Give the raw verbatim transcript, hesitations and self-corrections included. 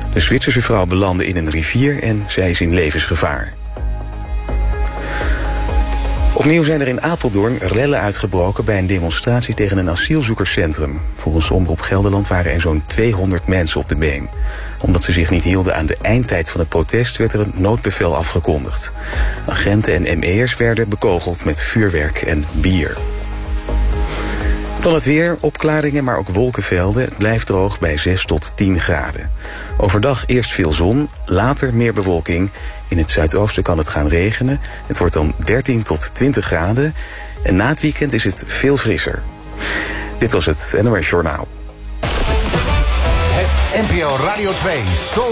De Zwitserse vrouw belandde in een rivier en zij is in levensgevaar. Opnieuw zijn er in Apeldoorn rellen uitgebroken bij een demonstratie tegen een asielzoekerscentrum. Volgens Omroep Gelderland waren er zo'n tweehonderd mensen op de been. Omdat ze zich niet hielden aan de eindtijd van het protest werd er een noodbevel afgekondigd. Agenten en M E'ers werden bekogeld met vuurwerk en bier. Dan het weer, opklaringen, maar ook wolkenvelden. Het blijft droog bij zes tot tien graden. Overdag eerst veel zon, later meer bewolking. In het zuidoosten kan het gaan regenen. Het wordt dan dertien tot twintig graden. En na het weekend is het veel frisser. Dit was het N O S Journaal. Het N P O Radio twee.